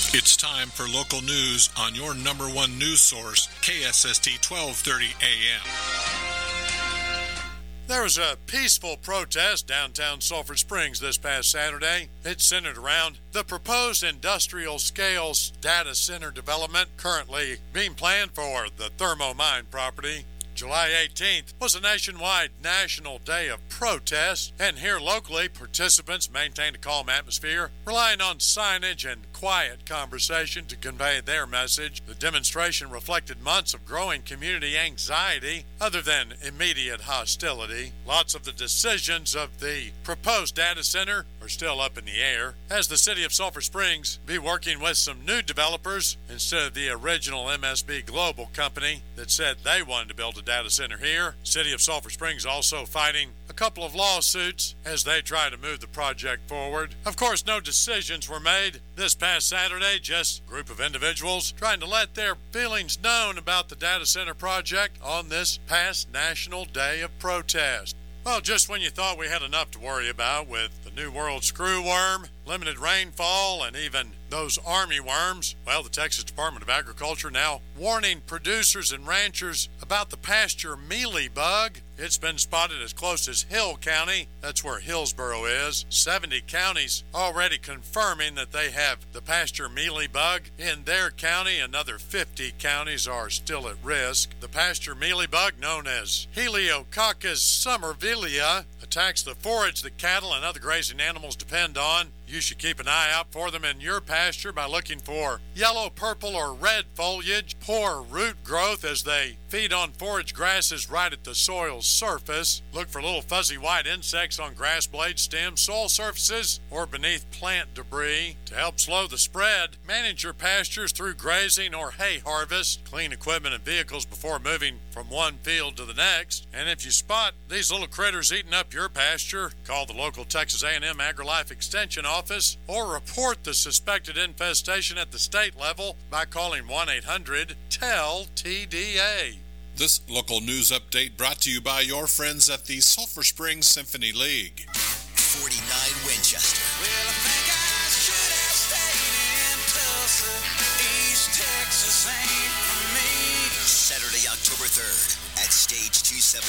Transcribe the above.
It's time for local news on your number one news source, KSST 1230 AM. There was a peaceful protest downtown Sulphur Springs this past Saturday. It centered around the proposed industrial-scale data center development currently being planned for the Thermomine property. July 18th was a nationwide National Day of Protest, and here locally, participants maintained a calm atmosphere, relying on signage and quiet conversation to convey their message. The demonstration reflected months of growing community anxiety other than immediate hostility. Lots of the decisions of the proposed data center are still up in the air, as the city of Sulphur Springs be working with some new developers instead of the original MSB Global company that said they wanted to build a data center here. City of Sulphur Springs also fighting a couple of lawsuits as they try to move the project forward. Of course, no decisions were made this past Saturday, just a group of individuals trying to let their feelings known about the data center project on this past National Day of Protest. Well, just when you thought we had enough to worry about with the New World screwworm, limited rainfall, and even those army worms, well, the Texas Department of Agriculture now warning producers and ranchers about the pasture mealybug. It's been spotted as close as Hill County. That's where Hillsboro is. 70 counties already confirming that they have the pasture mealybug in their county. Another 50 counties are still at risk. The pasture mealybug, known as Heliococcus somervillea, attacks the forage that cattle and other grazing animals depend on. You should keep an eye out for them in your pasture by looking for yellow, purple, or red foliage, poor root growth as they feed on forage grasses right at the soil's surface. Look for little fuzzy white insects on grass blades, stems, soil surfaces, or beneath plant debris. To help slow the spread, manage your pastures through grazing or hay harvest. Clean equipment and vehicles before moving from one field to the next. And if you spot these little critters eating up your pasture, call the local Texas A&M AgriLife Extension office or report the suspected infestation at the state level by calling 1-800-TELL-TDA. This local news update brought to you by your friends at the Sulphur Springs Symphony League. 49 Winchester. Well, I think I should have stayed in Tulsa. East Texas ain't for me. Saturday, October 3rd at Stage 270